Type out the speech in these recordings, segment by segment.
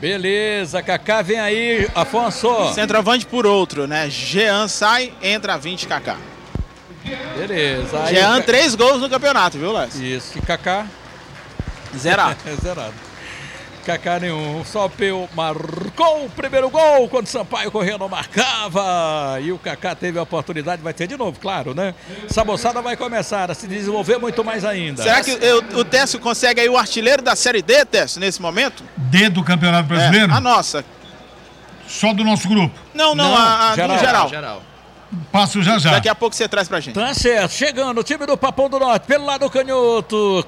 Beleza, Kaká vem aí, Afonso. Centroavante por outro, né? Jean sai, entra 20 Kaká. Beleza. Aí Jean, 3 gols no campeonato, viu, Lécio? Isso, e Kaká? Zerado. Zerado. Kaká nenhum, só o Peu marcou o primeiro gol quando Sampaio Corrêa não marcava. E o Kaká teve a oportunidade, vai ter de novo, claro, né? Essa moçada vai começar a se desenvolver muito mais ainda. Será que o Técio consegue aí o artilheiro da Série D, Técio, nesse momento? D do Campeonato Brasileiro? A nossa. Só do nosso grupo? Não, geral. Passo já. Daqui a pouco você traz pra gente. Tá certo, chegando o time do Papão do Norte, pelo lado canhoto,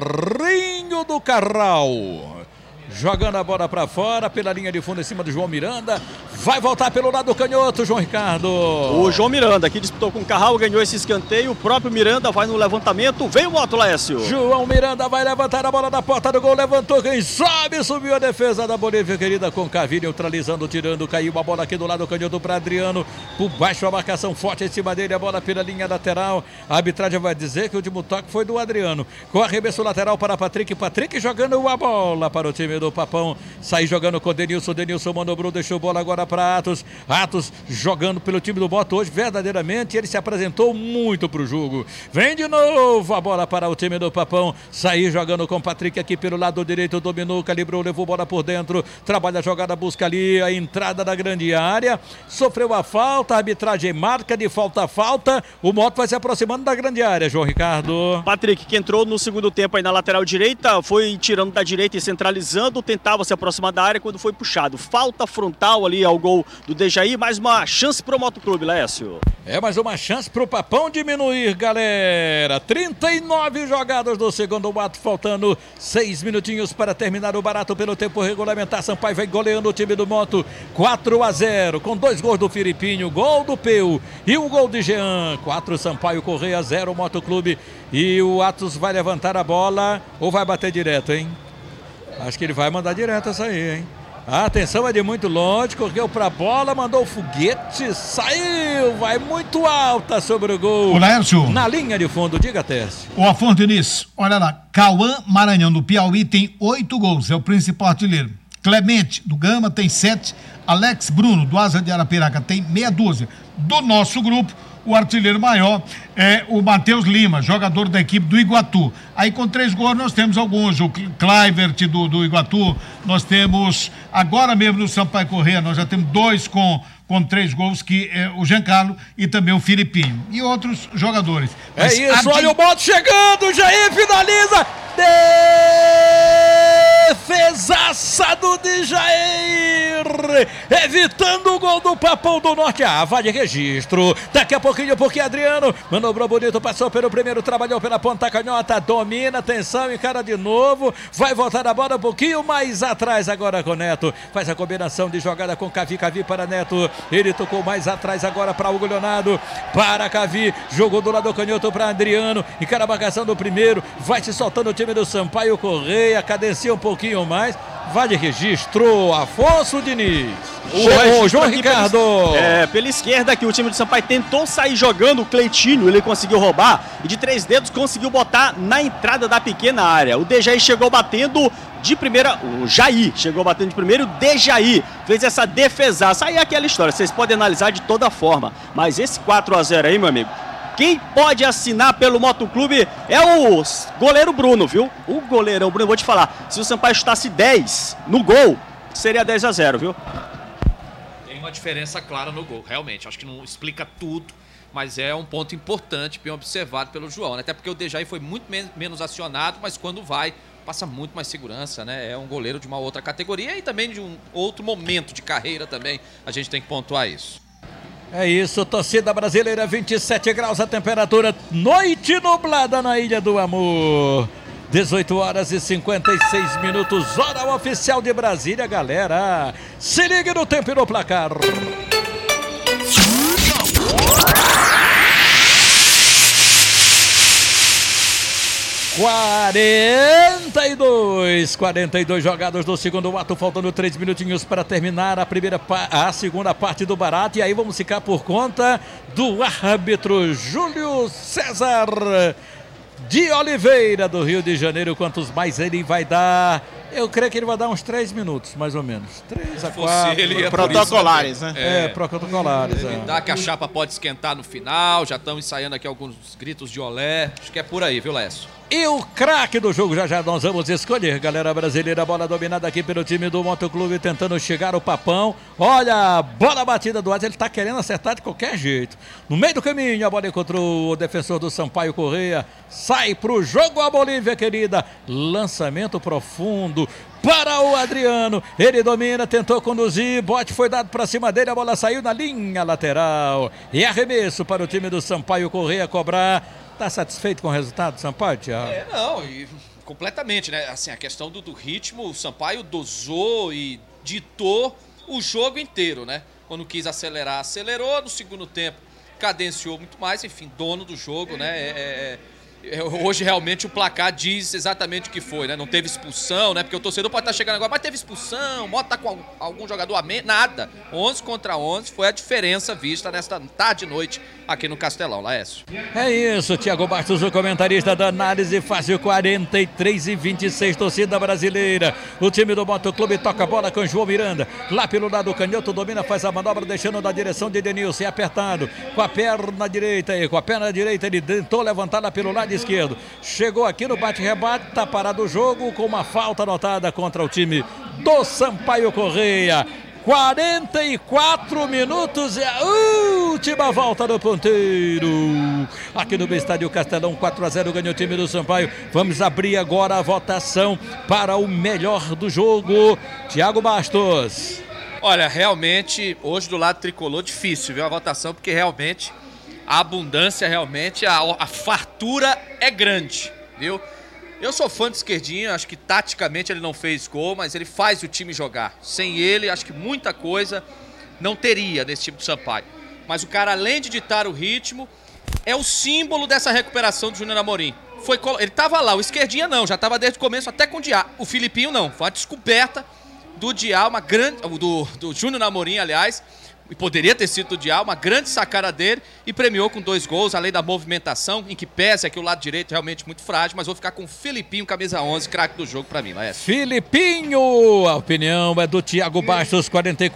Carrinho do Carral. Jogando a bola pra fora, pela linha de fundo em cima do João Miranda. Vai voltar pelo lado canhoto, João Ricardo. O João Miranda, que disputou com o Carral, ganhou esse escanteio. O próprio Miranda vai no levantamento. Vem o Moto, Laércio. João Miranda vai levantar a bola da porta do gol. Levantou, quem sobe, subiu a defesa da Bolívia, querida, com Cavi neutralizando, tirando. Caiu a bola aqui do lado canhoto para Adriano. Por baixo a marcação forte em cima dele. A bola pela linha lateral. A arbitragem vai dizer que o último toque foi do Adriano. Com arremesso lateral para Patrick. Patrick jogando a bola para o time do Papão, sai jogando com Denilson manobrou, deixou bola agora para Atos jogando pelo time do Moto hoje, verdadeiramente ele se apresentou muito pro jogo, vem de novo a bola para o time do Papão, sair jogando com Patrick aqui pelo lado direito, dominou, calibrou, levou bola por dentro, trabalha a jogada, busca ali a entrada da grande área, sofreu a falta, a arbitragem marca de falta, o Moto vai se aproximando da grande área, João Ricardo. Patrick, que entrou no segundo tempo aí na lateral direita, foi tirando da direita e centralizando, tentava se aproximar da área quando foi puxado. Falta frontal ali ao gol do Dejaí, mais uma chance pro Motoclube, Lécio. É mais uma chance pro Papão diminuir, galera. 39 jogadas do segundo ato, faltando 6 minutinhos para terminar o barato pelo tempo regulamentar. Sampaio vai goleando o time do Moto 4-0, com 2 gols do Filipinho, gol do Peu e um gol de Jean. 4 Sampaio Corrêa, 0 Motoclube. E o Atos vai levantar a bola ou vai bater direto, hein? Acho que ele vai mandar direto essa aí, hein? A atenção é de muito longe, correu pra bola, mandou o foguete, saiu, vai muito alta sobre o gol. O Laércio. Na linha de fundo, diga, Tércio. O Afonso Diniz, olha lá, Cauã Maranhão do Piauí tem 8 gols, é o principal artilheiro. Clemente do Gama tem 7, Alex Bruno do Asa de Arapiraca tem meia dúzia. Do nosso grupo, o artilheiro maior é o Matheus Lima, jogador da equipe do Iguatu. Aí com 3 gols nós temos alguns, o Clivert do Iguatu, nós temos, agora mesmo no Sampaio Corrêa, nós já temos 2 com 3 gols, que é o Giancarlo e também o Filipinho. E outros jogadores. Mas é isso, olha o Moto chegando, Jair finaliza! Defesaça do Jair, evitando o gol do Papão do Norte. Vai de registro, daqui a pouquinho, porque Adriano manobrou bonito, passou pelo primeiro, trabalhou pela ponta canhota, domina, atenção, encara de novo, vai voltar a bola um pouquinho mais atrás agora com Neto, faz a combinação de jogada com Cavi para Neto, ele tocou mais atrás agora para Hugo Leonardo, para Cavi, jogou do lado canhoto para Adriano, encara a marcação do primeiro, vai se soltando o time do Sampaio Corrêa, cadencia um pouquinho mais, vai de registro, Afonso Diniz. O João Ricardo. Pela esquerda que o time do Sampaio tentou sair jogando, o Cleitinho, ele conseguiu roubar e de 3 dedos conseguiu botar na entrada da pequena área. O Dejaí chegou batendo de primeira, o Jair chegou batendo de primeiro, o Dejaí fez essa defesaça. Aí é aquela história, vocês podem analisar de toda forma, mas esse 4-0 aí, meu amigo, quem pode assinar pelo Motoclube é o goleiro Bruno, viu? O goleirão Bruno, eu vou te falar, se o Sampaio chutasse 10 no gol, seria 10-0, viu? Tem uma diferença clara no gol, realmente. Acho que não explica tudo, mas é um ponto importante, bem observado pelo João, né? Até porque o Dejaí foi muito menos acionado, mas quando vai, passa muito mais segurança, né? É um goleiro de uma outra categoria e também de um outro momento de carreira também, a gente tem que pontuar isso. É isso, torcida brasileira, 27 graus a temperatura, noite nublada na Ilha do Amor. 18 horas e 56 minutos, hora oficial de Brasília, galera. Se ligue no tempo e no placar. 42 jogadas do segundo ato, faltando 3 minutinhos para terminar a segunda parte do barato. E aí vamos ficar por conta do árbitro Júlio César de Oliveira, do Rio de Janeiro. Quantos mais ele vai dar? Eu creio que ele vai dar uns 3 minutos, mais ou menos. 3 a 4. Protocolares, né? Protocolares. Dá que a chapa pode esquentar no final, já estão ensaiando aqui alguns gritos de olé. Acho que é por aí, viu, Lécio? E o craque do jogo, já nós vamos escolher, galera brasileira. Bola dominada aqui pelo time do Motoclube, tentando chegar o Papão. Olha a bola batida do Asa, ele tá querendo acertar de qualquer jeito. No meio do caminho, a bola encontrou o defensor do Sampaio Correia. Sai pro jogo a Bolívia, querida. Lançamento profundo para o Adriano. Ele domina, tentou conduzir, bote foi dado para cima dele, a bola saiu na linha lateral. E arremesso para o time do Sampaio Correia cobrar. Tá satisfeito com o resultado do Sampaio, Thiago? Completamente, né? Assim, a questão do ritmo, o Sampaio dosou e ditou o jogo inteiro, né? Quando quis acelerar, acelerou. No segundo tempo, cadenciou muito mais. Enfim, dono do jogo, né? Hoje realmente o placar diz exatamente o que foi, né? Não teve expulsão, né? Porque o torcedor pode estar chegando agora, mas teve expulsão, Mota tá com algum jogador a menos, nada. 11 contra 11 foi a diferença vista nesta tarde e noite aqui no Castelão, Laércio. É isso, Thiago Bastos, o comentarista da análise, faz o 43-26, torcida brasileira. O time do Motoclube toca a bola com João Miranda, lá pelo lado canhoto, domina, faz a manobra, deixando na direção de Denilson, apertado, com a perna direita, ele tentou levantar lá pelo lado esquerdo, chegou aqui no bate-rebate, tá parado o jogo com uma falta anotada contra o time do Sampaio Correia. 44 minutos e a última volta do ponteiro. Aqui no Estádio Castelão, 4-0 ganha o time do Sampaio. Vamos abrir agora a votação para o melhor do jogo. Thiago Bastos. Olha, realmente, hoje do lado tricolor, difícil, viu, a votação, porque realmente a abundância, realmente, a fartura é grande, viu? Eu sou fã de Esquerdinha, acho que taticamente ele não fez gol, mas ele faz o time jogar. Sem ele, acho que muita coisa não teria nesse time do Sampaio. Mas o cara, além de ditar o ritmo, é o símbolo dessa recuperação do Júnior Amorim. Ele estava lá, o Esquerdinha não, já estava desde o começo até com o Diá. O Filipinho não, foi uma descoberta do Diá, do Júnior Amorim, aliás, e poderia ter sido do Diá, uma grande sacada dele, e premiou com 2 gols, além da movimentação, em que pesa que o lado direito é realmente muito frágil, mas vou ficar com o Filipinho, camisa 11, craque do jogo pra mim, Laércio. Filipinho, a opinião é do Thiago Bastos,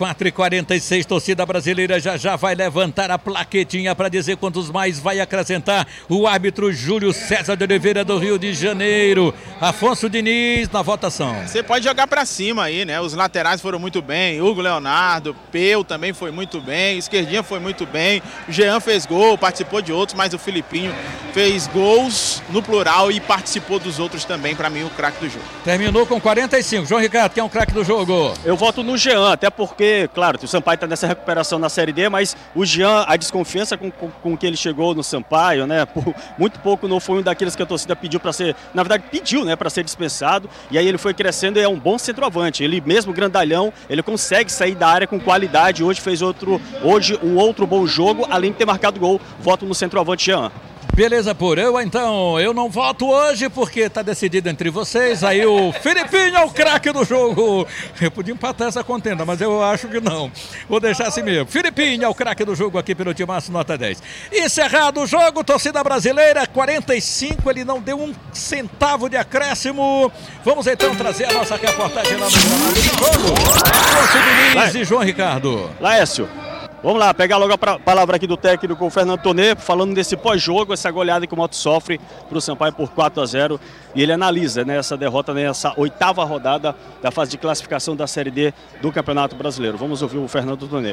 44-46, torcida brasileira já vai levantar a plaquetinha para dizer quantos mais vai acrescentar o árbitro Júlio César de Oliveira do Rio de Janeiro. Afonso Diniz na votação. Você pode jogar pra cima aí, né? Os laterais foram muito bem, Hugo Leonardo, Peu também foi muito bem, Esquerdinha foi muito bem, o Jean fez gol, participou de outros, mas o Filipinho fez gols no plural e participou dos outros também, pra mim, o craque do jogo. Terminou com 45. João Ricardo, quem é um craque do jogo? Eu voto no Jean, até porque, claro, o Sampaio está nessa recuperação na Série D, mas o Jean, a desconfiança com que ele chegou no Sampaio, né, por muito pouco não foi um daqueles que a torcida pediu para ser, na verdade pediu, né, para ser dispensado, e aí ele foi crescendo e é um bom centroavante. Ele mesmo grandalhão, ele consegue sair da área com qualidade. Hoje fez um outro bom jogo, além de ter marcado gol. Voto no centroavante Jean. Beleza, por eu então, eu não voto hoje porque tá decidido entre vocês, aí o Filipinho é o craque do jogo. Eu podia empatar essa contenda, mas eu acho que não. Vou deixar assim mesmo. Filipinho é o craque do jogo aqui pelo Timaço, nota 10. Encerrado o jogo, torcida brasileira, 45, ele não deu um centavo de acréscimo. Vamos então trazer a nossa reportagem lá no gramado do jogo. Afonso Diniz e João Ricardo. Laércio. Vamos lá, pegar logo a palavra aqui do técnico Fernando Tonnet, falando desse pós-jogo, essa goleada que o Moto sofre para o Sampaio por 4-0. E ele analisa, né, essa derrota nessa 8ª rodada da fase de classificação da Série D do Campeonato Brasileiro. Vamos ouvir o Fernando Tonnet.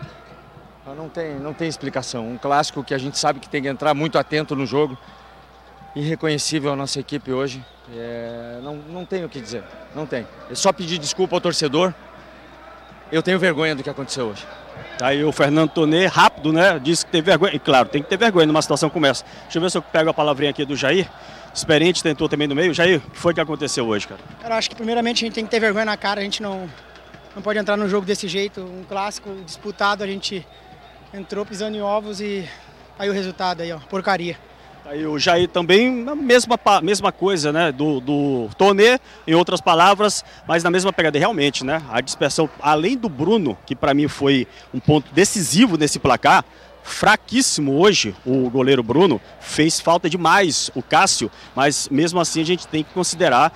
Não tem explicação. Um clássico que a gente sabe que tem que entrar muito atento no jogo. Irreconhecível a nossa equipe hoje. Não tem o que dizer, não tem. É só pedir desculpa ao torcedor. Eu tenho vergonha do que aconteceu hoje. Tá aí o Fernando Tonnet, rápido, né? Disse que teve vergonha. E claro, tem que ter vergonha numa situação como essa. Deixa eu ver se eu pego a palavrinha aqui do Jair. Experiente, tentou também no meio. Jair, o que foi que aconteceu hoje, cara? Eu acho que primeiramente a gente tem que ter vergonha na cara. A gente não pode entrar no jogo desse jeito. Um clássico disputado, a gente entrou pisando em ovos e aí o resultado aí, ó, porcaria. Aí o Jair também, a mesma coisa, né, do Tonnet, em outras palavras, mas na mesma pegada, realmente, né, a dispersão, além do Bruno, que para mim foi um ponto decisivo nesse placar, fraquíssimo hoje, o goleiro Bruno, fez falta demais o Cássio, mas mesmo assim a gente tem que considerar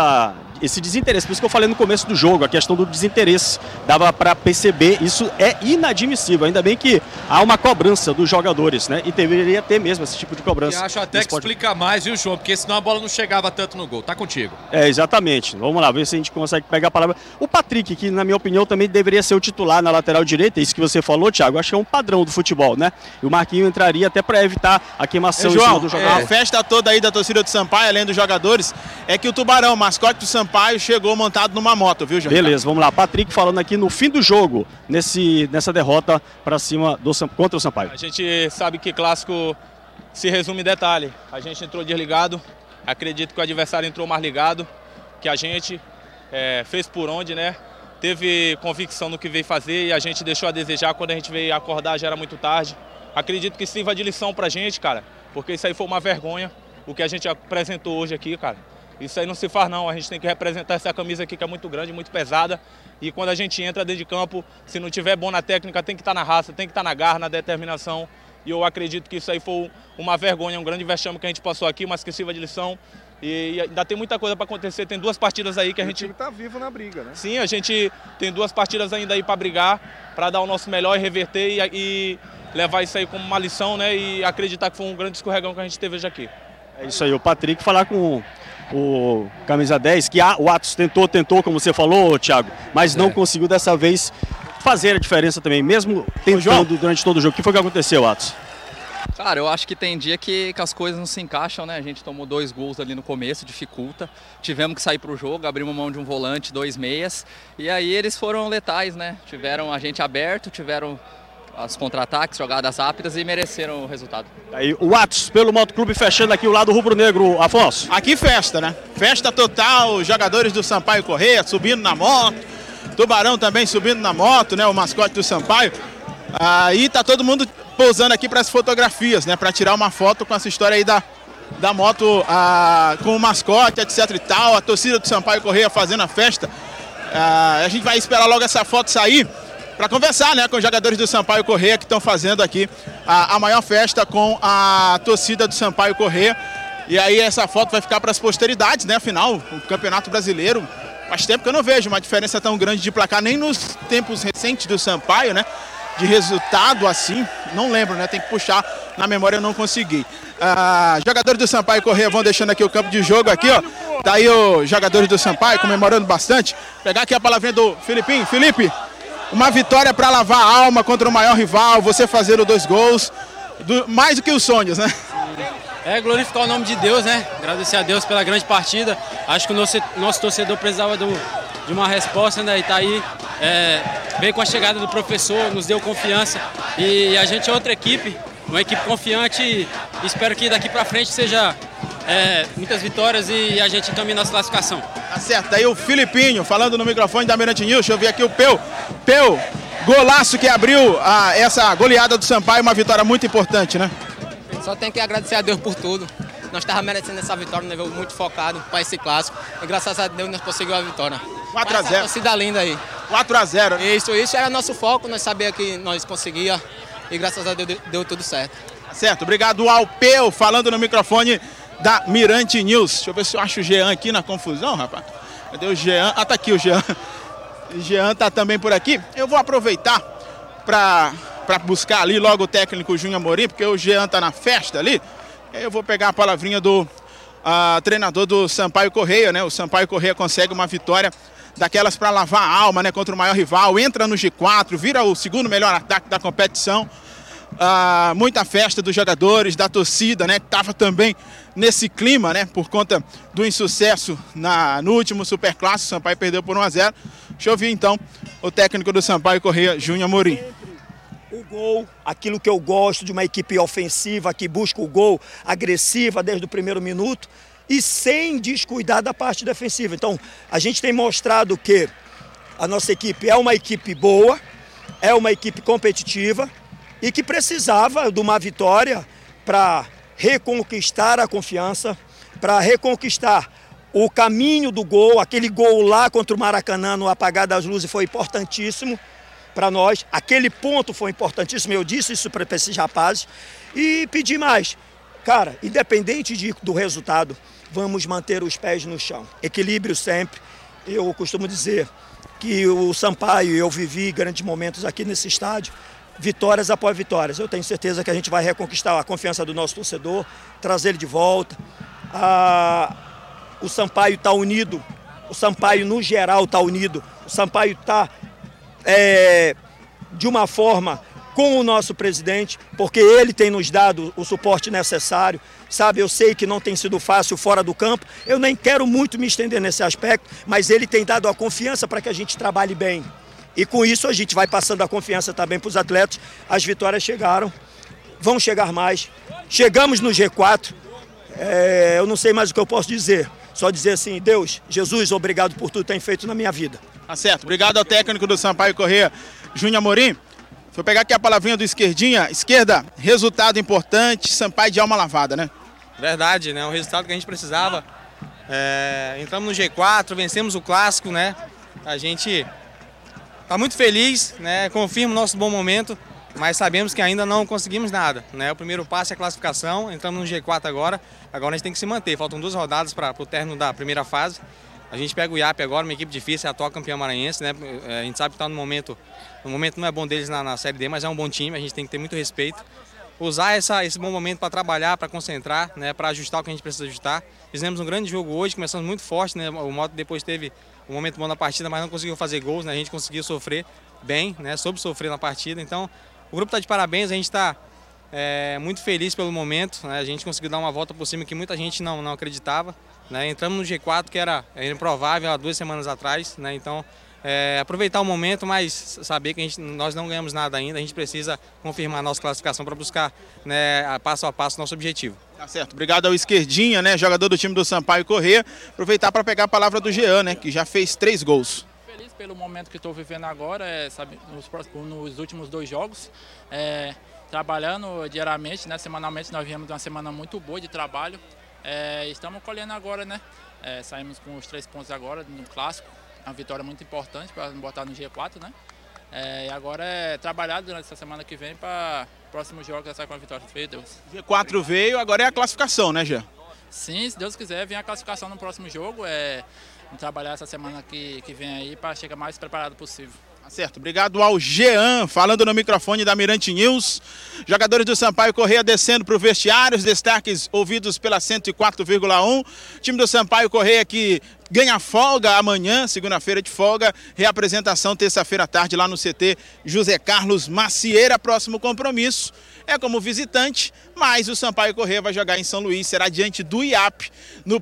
esse desinteresse. Por isso que eu falei no começo do jogo, a questão do desinteresse. Dava para perceber, isso é inadmissível. Ainda bem que há uma cobrança dos jogadores, né? E deveria ter mesmo esse tipo de cobrança. Eu acho até que explica mais, viu, João? Porque senão a bola não chegava tanto no gol. Tá contigo. Exatamente. Vamos lá, ver se a gente consegue pegar a palavra. O Patrick, que na minha opinião também deveria ser o titular na lateral direita, isso que você falou, Thiago, acho que é um padrão do futebol, né? E o Marquinhos entraria até para evitar a queimação em cima do jogador. A festa toda aí da torcida do Sampaio, além dos jogadores, é que o Tubarão, o mascote do Sampaio, chegou montado numa moto, viu, João? Beleza, vamos lá. Patrick falando aqui no fim do jogo, nessa derrota para cima contra o Sampaio. A gente sabe que clássico se resume em detalhe. A gente entrou desligado, acredito que o adversário entrou mais ligado, que a gente fez por onde, né? Teve convicção no que veio fazer e a gente deixou a desejar. Quando a gente veio acordar já era muito tarde. Acredito que sirva de lição pra gente, cara, porque isso aí foi uma vergonha, o que a gente apresentou hoje aqui, cara. Isso aí não se faz não, a gente tem que representar essa camisa aqui que é muito grande, muito pesada. E quando a gente entra dentro de campo, se não tiver bom na técnica, tem que estar na raça, tem que estar na garra, na determinação. E eu acredito que isso aí foi uma vergonha, um grande vexame que a gente passou aqui, mas que sirva de lição. E ainda tem muita coisa para acontecer, tem 2 partidas aí que a gente... O time tá vivo na briga, né? Sim, a gente tem 2 partidas ainda aí para brigar, para dar o nosso melhor e reverter e levar isso aí como uma lição, né? E acreditar que foi um grande escorregão que a gente teve hoje aqui. É isso aí, o Patrick falar com o camisa 10, que o Atos tentou, como você falou, Thiago, mas não conseguiu dessa vez fazer a diferença também, mesmo tentando durante todo o jogo. O que foi que aconteceu, Atos? Cara, eu acho que tem dia que as coisas não se encaixam, né? A gente tomou 2 gols ali no começo, dificulta. Tivemos que sair pro jogo, abrimos mão de um volante, 2 meias. E aí eles foram letais, né? Tiveram a gente aberto, tiveram os contra-ataques, jogadas rápidas e mereceram o resultado. Aí o Atos, pelo Motoclube, fechando aqui o lado rubro-negro, Afonso. Aqui festa, né? Festa total, os jogadores do Sampaio Corrêa subindo na moto. Tubarão também subindo na moto, né? O mascote do Sampaio. Aí tá todo mundo pousando aqui para as fotografias, né? Para tirar uma foto com essa história aí da moto com o mascote, etc e tal. A torcida do Sampaio Corrêa fazendo a festa. A gente vai esperar logo essa foto sair para conversar, né, com os jogadores do Sampaio Corrêa que estão fazendo aqui a maior festa com a torcida do Sampaio Corrêa. E aí essa foto vai ficar para as posteridades, né? Afinal, o Campeonato Brasileiro, faz tempo que eu não vejo uma diferença tão grande de placar, nem nos tempos recentes do Sampaio, né? De resultado assim, não lembro, né? Tem que puxar na memória, eu não consegui. Jogadores do Sampaio Corrêa vão deixando aqui o campo de jogo aqui, ó. Tá aí os jogadores do Sampaio comemorando bastante. Pegar aqui a palavrinha do Filipinho. Felipe, uma vitória para lavar a alma contra o maior rival, você fazendo 2 gols, mais do que os sonhos, né? Glorificar o nome de Deus, né? Agradecer a Deus pela grande partida. Acho que o nosso torcedor precisava de uma resposta, né? E tá aí, veio com a chegada do professor, nos deu confiança. E a gente é outra equipe, uma equipe confiante. E espero que daqui para frente seja muitas vitórias e a gente encaminhe nossa classificação. Tá certo, aí o Filipinho falando no microfone da Mirante News. Deixa eu ver aqui o Peu, golaço que abriu essa goleada do Sampaio, uma vitória muito importante, né? Só tenho que agradecer a Deus por tudo. Nós estávamos merecendo essa vitória, um nível muito focado para esse clássico. E graças a Deus nós conseguimos a vitória. 4-0. Essa torcida linda aí. 4-0. Isso era nosso foco, nós sabíamos que nós conseguíamos. E graças a Deus deu tudo certo. Certo, obrigado ao Peu, falando no microfone da Mirante News. Deixa eu ver se eu acho o Jean aqui na confusão, rapaz. Cadê o Jean? Tá aqui o Jean. O Jean tá também por aqui. Eu vou aproveitar para buscar ali logo o técnico Júnior Amorim, porque o Jean tá na festa ali. Eu vou pegar a palavrinha do treinador do Sampaio Corrêa, né? O Sampaio Corrêa consegue uma vitória daquelas para lavar a alma, né? Contra o maior rival, entra no G4, vira o segundo melhor ataque da competição. Muita festa dos jogadores, da torcida, né? Que estava também nesse clima, né? Por conta do insucesso no último Superclássico. O Sampaio perdeu por 1-0. Deixa eu ouvir então o técnico do Sampaio Corrêa, Júnior Amorim. O gol, aquilo que eu gosto de uma equipe ofensiva que busca o gol, agressiva desde o primeiro minuto e sem descuidar da parte defensiva. Então, a gente tem mostrado que a nossa equipe é uma equipe boa, é uma equipe competitiva e que precisava de uma vitória para reconquistar a confiança, para reconquistar o caminho do gol. Aquele gol lá contra o Maracanã no apagar das luzes foi importantíssimo para nós. Aquele ponto foi importantíssimo, eu disse isso para esses rapazes. E pedi mais. Cara, independente do resultado, vamos manter os pés no chão. Equilíbrio sempre. Eu costumo dizer que o Sampaio, eu vivi grandes momentos aqui nesse estádio, vitórias após vitórias. Eu tenho certeza que a gente vai reconquistar a confiança do nosso torcedor, trazer ele de volta. O Sampaio está unido, o Sampaio no geral está unido, o Sampaio está de uma forma com o nosso presidente, porque ele tem nos dado o suporte necessário, sabe? Eu sei que não tem sido fácil fora do campo, eu nem quero muito me estender nesse aspecto, mas ele tem dado a confiança para que a gente trabalhe bem. E com isso a gente vai passando a confiança também para os atletas. As vitórias chegaram, vão chegar mais. Chegamos no G4, eu não sei mais o que eu posso dizer, só dizer assim, Deus, Jesus, obrigado por tudo que tem feito na minha vida. Tá certo, obrigado ao técnico do Sampaio Corrêa, Júnior Amorim. Vou pegar aqui a palavrinha do Esquerdinha. Esquerda, resultado importante, Sampaio de alma lavada, né? Verdade, né? O resultado que a gente precisava. Entramos no G4, vencemos o clássico, né? A gente está muito feliz, né? Confirma o nosso bom momento, mas sabemos que ainda não conseguimos nada, né? O primeiro passo é a classificação, entramos no G4 agora a gente tem que se manter. Faltam 2 rodadas para o término da primeira fase. A gente pega o IAP agora, uma equipe difícil, é a atual campeã maranhense, né? A gente sabe que está no momento não é bom deles na Série D, mas é um bom time, a gente tem que ter muito respeito. Usar esse bom momento para trabalhar, para concentrar, né? Para ajustar o que a gente precisa ajustar. Fizemos um grande jogo hoje, começamos muito forte, né? O Moto depois teve um momento bom na partida, mas não conseguiu fazer gols, né? A gente conseguiu sofrer bem, né? Soube sofrer na partida, então o grupo está de parabéns, a gente está muito feliz pelo momento, né? A gente conseguiu dar uma volta por cima que muita gente não acreditava, né? Entramos no G4, que era improvável há 2 semanas atrás, né? Então, aproveitar o momento, mas saber que nós não ganhamos nada ainda, a gente precisa confirmar a nossa classificação para buscar, né, passo a passo nosso objetivo. Tá certo, obrigado ao Esquerdinha, né, jogador do time do Sampaio Corrêa. Aproveitar para pegar a palavra do Jean, né, que já fez 3 gols. Feliz pelo momento que estou vivendo agora, nos últimos 2 jogos, trabalhando diariamente, né, semanalmente. Nós viemos de uma semana muito boa de trabalho, estamos colhendo agora, né, saímos com os 3 pontos agora no clássico. É uma vitória muito importante para botar no G4, né? E agora é trabalhar durante essa semana que vem para o próximo jogo já sair com a vitória. Deus. G4 veio, agora é a classificação, né, Jean? Sim, se Deus quiser, vem a classificação no próximo jogo. Trabalhar essa semana que vem aí para chegar mais preparado possível. Certo, obrigado ao Jean, falando no microfone da Mirante News. Jogadores do Sampaio Corrêa descendo para o vestiário, os destaques ouvidos pela 104,1. Time do Sampaio Corrêa que ganha folga amanhã, segunda-feira de folga. Reapresentação terça-feira à tarde lá no CT José Carlos Macieira. Próximo compromisso é como visitante, mas o Sampaio Corrêa vai jogar em São Luís, será diante do IAP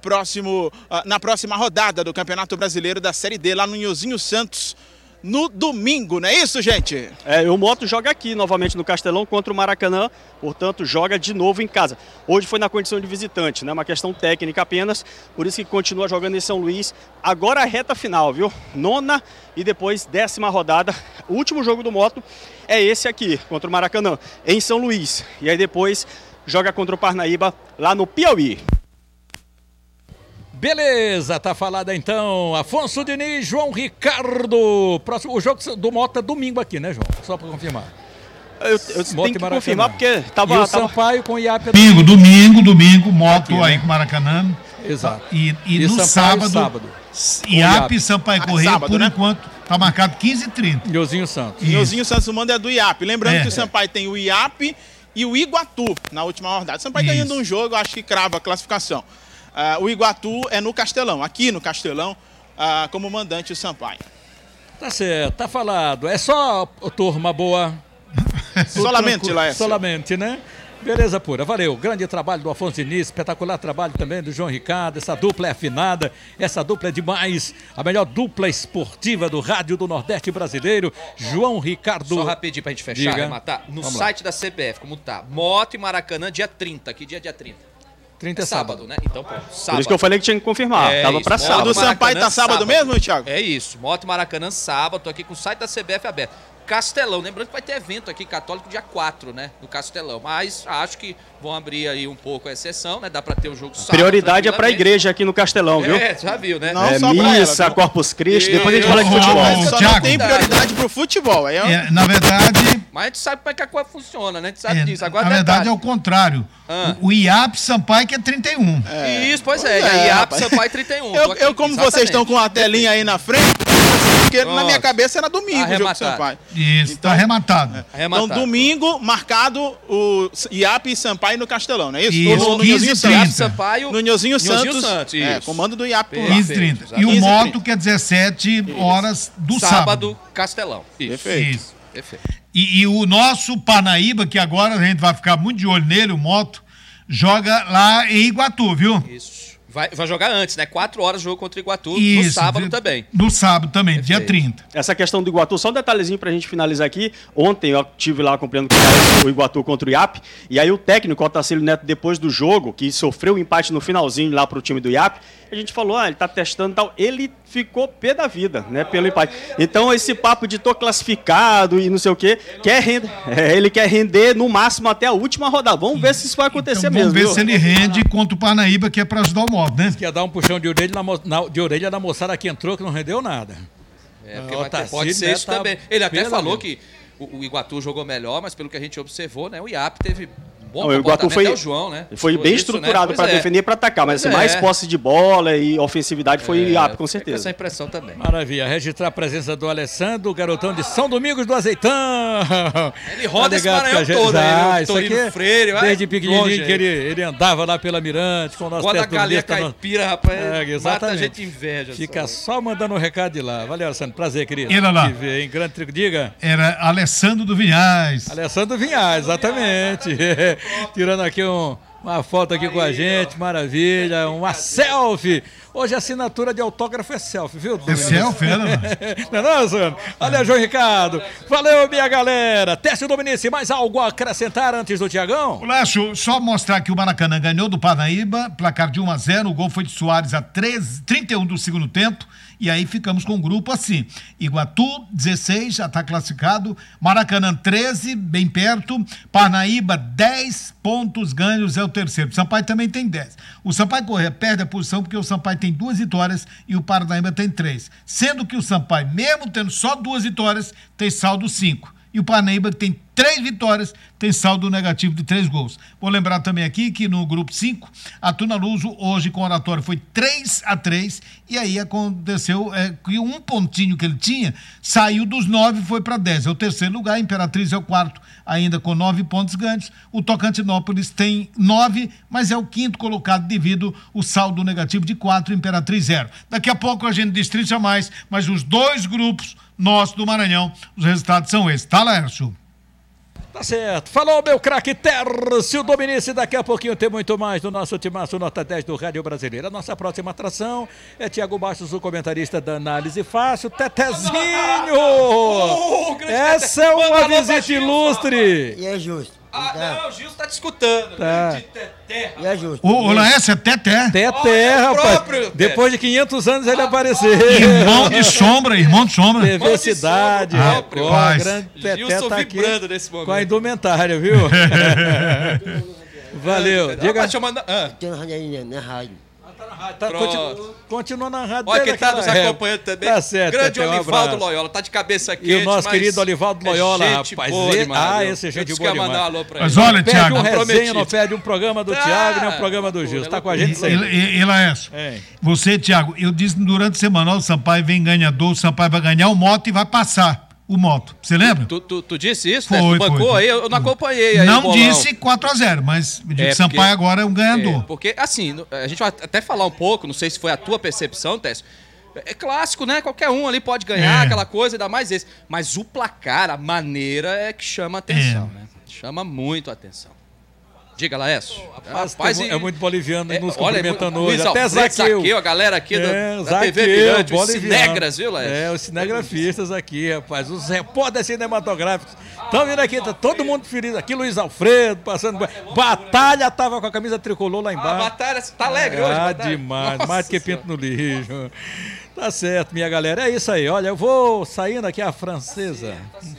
na próxima rodada do Campeonato Brasileiro da Série D, lá no Nhozinho Santos, no domingo, não é isso, gente? O Moto joga aqui novamente no Castelão contra o Maracanã, portanto joga de novo em casa. Hoje foi na condição de visitante, né? Uma questão técnica apenas, por isso que continua jogando em São Luís. Agora a reta final, viu? 9ª e depois 10ª rodada. O último jogo do Moto é esse aqui, contra o Maracanã, em São Luís. E aí depois joga contra o Parnaíba lá no Piauí. Beleza, tá falada então. Afonso Diniz, João Ricardo. O jogo do Moto é domingo aqui, né, João? Só para confirmar. Eu tenho que confirmar porque tava Sampaio com o IAP. Domingo, Moto aqui, aí com o Maracanã. Exato. E no sábado. IAP e Sampaio Corrêa, sábado, por enquanto, tá marcado 15h30. Nhozinho Santos. Nhozinho Santos, o mando é do IAP. Lembrando que o Sampaio tem o IAP e o Iguatu na última rodada. O Sampaio ganhando um jogo, acho que crava a classificação. O Iguatu é no Castelão, aqui no Castelão, como mandante o Sampaio. Tá certo, tá falado. É só turma boa. Solamente, Laércio. Solamente, né? Beleza pura, valeu. Grande trabalho do Afonso Diniz, espetacular trabalho também do João Ricardo. Essa dupla é afinada, essa dupla é demais. A melhor dupla esportiva do rádio do Nordeste brasileiro, João Ricardo. Só rapidinho pra gente fechar, arrematar. No site da CBF, como tá? Moto e Maracanã, dia 30. Que dia é dia 30? 30 é sábado, né? Então, pô, sábado. Por isso que eu falei que tinha que confirmar. Tava pra sábado. Do Sampaio tá sábado mesmo, Thiago? É isso. Moto e Maracanã, sábado. Tô aqui com o site da CBF aberto. Castelão. Lembrando que vai ter evento aqui católico dia 4, né? No Castelão. Mas acho que vão abrir aí um pouco a exceção, né? Dá pra ter o jogo sábado. Prioridade é pra igreja aqui no Castelão, viu? Já viu, né? Não só pra missa, ela, Corpus Christi, depois a gente fala de futebol. Só Thiago, não tem prioridade pro futebol. Aí na verdade... Mas a gente sabe como é que a coisa funciona, né? A gente sabe disso. Agora, na verdade é o contrário. O IAP Sampaio que é 31. Isso, pois é. E a IAP Sampaio 31. Eu como vocês estão com a telinha aí na frente, porque na minha cabeça era domingo o jogo do Sampaio. Isso, então, tá arrematado. Então, domingo, marcado o IAP e Sampaio no Castelão, não é isso? Isso, no Nhozinho 15h30. Santos. No Nhozinho Santos. Comando do IAP por lá. 15h30. E o moto que é 17 horas do sábado. Castelão. Isso. Perfeito. E o nosso Parnaíba, que agora a gente vai ficar muito de olho nele, o moto, joga lá em Iguatu, viu? Isso. Vai jogar antes, né? 4 horas jogo contra o Iguatu, Isso, no sábado também. No sábado também, dia 30. Essa questão do Iguatu, só um detalhezinho pra gente finalizar aqui. Ontem eu estive lá acompanhando o Iguatu contra o IAP, e aí o técnico, o Otacílio Neto, depois do jogo, que sofreu um empate no finalzinho lá pro time do IAP, a gente falou, ele tá testando e tal. Ele ficou pé da vida, né, pelo empate. Então esse papo de tô classificado e não sei o quê, ele quer render no máximo até a última rodada. Vamos ver se isso vai acontecer mesmo. Vamos ver se ele rende contra o Parnaíba, que é pra ajudar o moto, né? Que ia dar um puxão de orelha na moçada que entrou, que não rendeu nada. Porque pode ser isso também. Ele até falou que o Iguatu jogou melhor, mas pelo que a gente observou, né, o IAP teve bom o Iguatu foi, até o João, né? Foi bem estruturado, né, para defender e para atacar, mas assim, mais posse de bola e ofensividade foi o IAP, com certeza. Essa impressão também. Maravilha. Registrar a presença do Alessandro, garotão de São Domingos do Azeitão. Ele roda esse Maranhão todo aí, Torino Freire. Desde pequenininho que ele andava lá pela Mirante com o nosso quando a galinha caipira, rapaz, mata a gente inveja. Fica só mandando um recado de lá. Valeu, Alessandro. Prazer, querido. Era lá. Em grande trigo. Diga. Era Alessandro do Vinhais. Alessandro do Vinhais, exatamente. Tirando aqui uma foto aqui com a gente, maravilha, uma selfie. Hoje a assinatura de autógrafo é selfie, viu? É selfie, né? Não é não, Sandro? Olha, João Ricardo. Valeu, minha galera. Teste Dominici, mais algo a acrescentar antes do Tiagão? Lécio, só mostrar que o Maracanã ganhou do Parnaíba, placar de 1-0, o gol foi de Soares a 31 do segundo tempo. E aí ficamos com o grupo assim. Iguatu, 16, já está classificado. Maracanã, 13, bem perto. Parnaíba, 10 pontos ganhos, é o terceiro. O Sampaio também tem 10. O Sampaio Corrêa perde a posição porque o Sampaio tem 2 vitórias e o Parnaíba tem 3. Sendo que o Sampaio, mesmo tendo só 2 vitórias, tem saldo 5. E o Parnaíba tem 3 vitórias, tem saldo negativo de 3 gols. Vou lembrar também aqui que no grupo 5, a Tuna Luso hoje com o Oratório foi 3-3, e aí aconteceu que um pontinho que ele tinha saiu dos 9 e foi para 10. É o terceiro lugar, a Imperatriz é o quarto, ainda com 9 pontos ganhos. O Tocantinópolis tem 9, mas é o quinto colocado devido ao saldo negativo de 4, Imperatriz 0. Daqui a pouco a gente destrincha mais, mas os 2 grupos nossos do Maranhão, os resultados são esses. Tá, Lércio? Tá certo. Falou, meu craque Tércio Dominici. Daqui a pouquinho tem muito mais do nosso timaço Nota 10 do Rádio Brasileira. A nossa próxima atração é Tiago Bastos, o comentarista da Análise Fácil. Tetezinho! Essa é uma visita ilustre. E é justo. Não, o Gilson tá te escutando. Tá. De Teté. E é justo. O Laércio é Teté. Teté, rapaz. Depois de 500 anos ele apareceu. Irmão de sombra. TV Cidade. Rapaz. Grande Teté Gilson tá vibrando aqui nesse momento. com a indumentária, viu? Valeu. Diga. Deixa eu mandar. Tem uma rádio na rádio. Continua na rádio. Olha quem tá nos acompanhando também. Tá certo. Grande Teté, Olivaldo Loyola, tá de cabeça quente. E o nosso querido Olivaldo Loyola, rapaz. Esse é gente boa demais. Mandar um alô pra Mas ele. olha, Thiago, não perde um resenha, não perde um programa do Thiago, nem um programa do Gilson. Tá com a gente sempre. E Laércio, você, Thiago, eu disse durante a semana, o Sampaio vem ganhador, o Sampaio vai ganhar o moto e vai passar o moto. Você lembra? Tu disse isso, foi, né? Tu bancou aí? Eu não acompanhei aí. Não disse 4-0, mas eu digo que Sampaio agora é um ganhador. Porque, assim, a gente vai até falar um pouco, não sei se foi a tua percepção, Técio. É clássico, né? Qualquer um ali pode ganhar aquela coisa, ainda mais esse. Mas o placar, a maneira é que chama a atenção, né? Chama muito a atenção. Diga, Laércio. Rapaz, é muito boliviano nos cumprimentando hoje. Até Zaqueu, a galera aqui da TV Mirante, os cinegras, viu, Laércio? Os cinegrafistas aqui, rapaz. Os repórteres cinematográficos estão vindo aqui, tá todo mundo feliz aqui. Luiz Alfredo, passando. Batalha tava com a camisa tricolor lá embaixo. Batalha, tá alegre hoje, Batalha? Demais, mais do que pinto no lixo. Tá certo, minha galera. É isso aí. Olha, eu vou saindo aqui a francesa.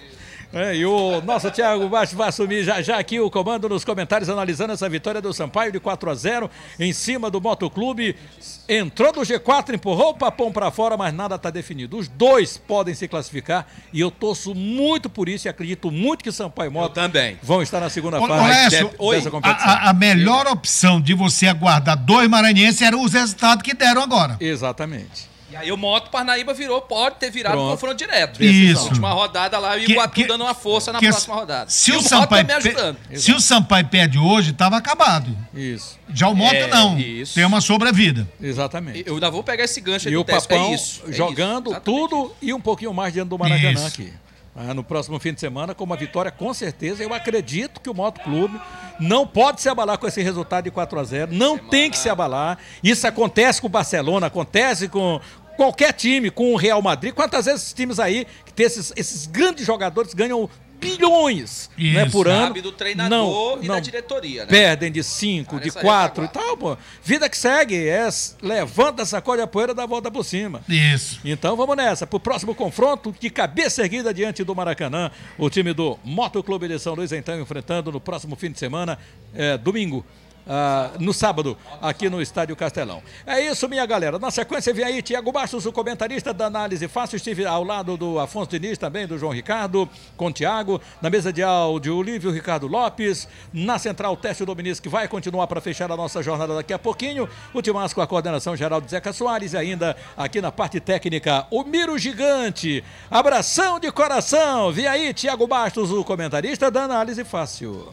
E o nosso Thiago Bastos vai assumir já aqui o comando nos comentários, analisando essa vitória do Sampaio de 4-0 em cima do Motoclube. Entrou no G4, empurrou o Papão para fora, mas nada está definido. Os dois podem se classificar e eu torço muito por isso e acredito muito que Sampaio e Moto também vão estar na segunda fase dessa competição. A melhor opção de você aguardar 2 maranhenses eram os resultados que deram agora. Exatamente. E aí o Moto Parnaíba pode ter virado um confronto direto. Isso. Na última rodada lá e o Iguatu dando uma força na próxima rodada. Se o Sampaio perde hoje, estava acabado. Isso. Já o Moto não. Isso. Tem uma sobrevida. Exatamente. Eu ainda vou pegar esse gancho aí do teste. Papão jogando tudo e um pouquinho mais dentro do Maracanã aqui. No próximo fim de semana, com uma vitória, com certeza, eu acredito que o Moto Clube não pode se abalar com esse resultado de 4-0, não tem que se abalar. Isso acontece com o Barcelona, acontece com qualquer time, com o Real Madrid. Quantas vezes esses times aí, que tem esses grandes jogadores, ganham bilhões por ano. Sabe do treinador e da diretoria, né? Perdem de 5, de 4 e tal, pô. Vida que segue, levanta, sacode a poeira, dá a volta por cima. Isso. Então vamos nessa, pro próximo confronto, de cabeça erguida diante do Maracanã, o time do Motoclube de São Luís, então, enfrentando no próximo fim de semana, domingo. No sábado, aqui no Estádio Castelão. É isso, minha galera. Na sequência vem aí Thiago Bastos, o comentarista da Análise Fácil. Estive ao lado do Afonso Diniz, também do João Ricardo, com o Thiago. Na mesa de áudio, o Lívio Ricardo Lopes. Na central, o Técio Dominici, que vai continuar para fechar a nossa jornada daqui a pouquinho. O Timasco com a coordenação geral de Zeca Soares. E ainda aqui na parte técnica, o Miro Gigante. Abração de coração. Vem aí Thiago Bastos, o comentarista da Análise Fácil.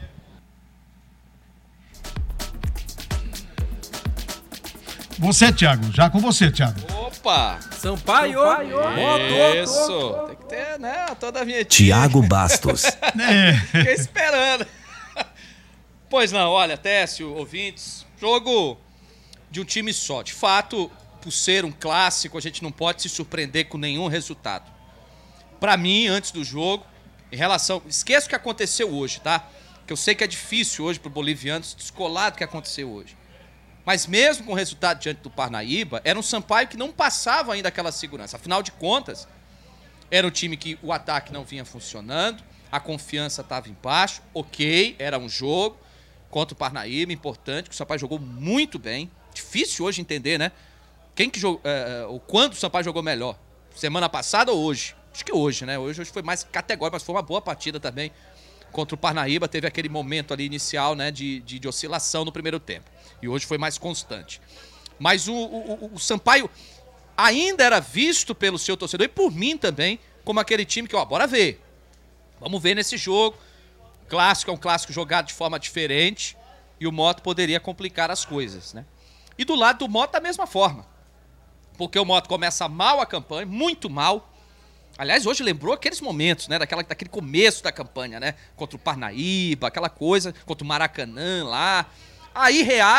Você, Thiago. Já com você, Thiago. Opa! Sampaio! Isso! Tem que ter, né? Toda a vinhetinha. Thiago Bastos. Fiquei esperando. Pois não, olha, Técio, ouvintes, jogo de um time só. De fato, por ser um clássico, a gente não pode se surpreender com nenhum resultado. Pra mim, antes do jogo, em relação... Esqueça o que aconteceu hoje, tá? Que eu sei que é difícil hoje pro boliviano se descolar do que aconteceu hoje. Mas mesmo com o resultado diante do Parnaíba, era um Sampaio que não passava ainda aquela segurança. Afinal de contas, era um time que o ataque não vinha funcionando, a confiança estava embaixo, ok, era um jogo contra o Parnaíba, importante, que o Sampaio jogou muito bem. Difícil hoje entender, né? Quem que jogou, o quanto o Sampaio jogou melhor? Semana passada ou hoje? Acho que hoje, né? Hoje foi mais categórico, mas foi uma boa partida também contra o Parnaíba. Teve aquele momento ali inicial, né, de oscilação no primeiro tempo. E hoje foi mais constante. Mas o Sampaio ainda era visto pelo seu torcedor e por mim também como aquele time que, bora ver. Vamos ver nesse jogo. Clássico é um clássico jogado de forma diferente e o Moto poderia complicar as coisas, né? E do lado do Moto da mesma forma. Porque o Moto começa mal a campanha, muito mal. Aliás, hoje lembrou aqueles momentos, né? Daquele começo da campanha, né? Contra o Parnaíba, aquela coisa, contra o Maracanã lá. Aí reage.